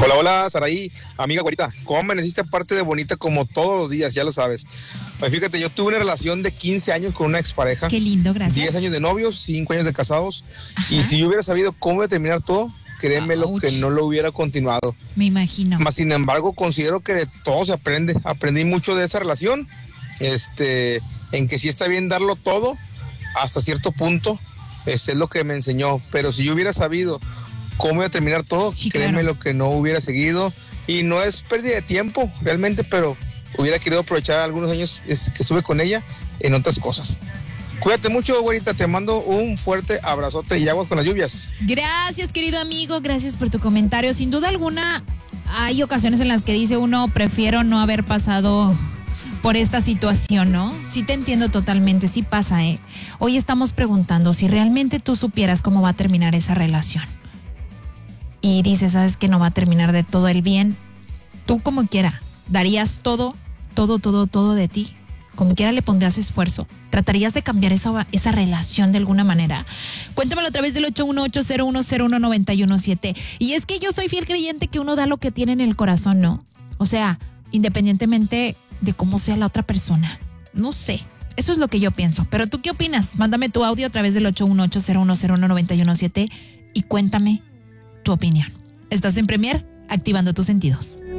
Hola, hola, Saraí, amiga güerita. ¿Cómo me necesita aparte de bonita como todos los días? Ya lo sabes. Pues fíjate, yo tuve una relación de 15 años con una expareja. Qué lindo, gracias. 10 años de novios, 5 años de casados. Ajá. Y si yo hubiera sabido cómo iba a terminar todo, créeme lo que no lo hubiera continuado. Me imagino. Más sin embargo, considero que de todo se aprende. Aprendí mucho de esa relación. En que sí está bien darlo todo hasta cierto punto. Es lo que me enseñó. Pero si yo hubiera sabido cómo iba a terminar todo, Sí, créeme claro. lo que no hubiera seguido. Y no es pérdida de tiempo realmente, pero hubiera querido aprovechar algunos años que estuve con ella en otras cosas. Cuídate mucho, güerita, te mando un fuerte abrazote y aguas con las lluvias. Gracias, querido amigo, gracias por tu comentario. Sin duda alguna, hay ocasiones en las que dice uno, prefiero no haber pasado por esta situación, ¿no? Sí te entiendo totalmente, sí pasa, ¿eh? Hoy estamos preguntando si realmente tú supieras cómo va a terminar esa relación. Y dices, sabes que no va a terminar de todo el bien. Tú como quiera, darías todo de ti. Como quiera le pondrías esfuerzo. ¿Tratarías de cambiar esa relación de alguna manera? Cuéntamelo a través del 818-0101-917. Y es que yo soy fiel creyente que uno da lo que tiene en el corazón, ¿no? O sea, independientemente de cómo sea la otra persona. No sé. Eso es lo que yo pienso. Pero ¿tú qué opinas? Mándame tu audio a través del 818-0101-917 y cuéntame tu opinión. Estás en Premier, activando tus sentidos.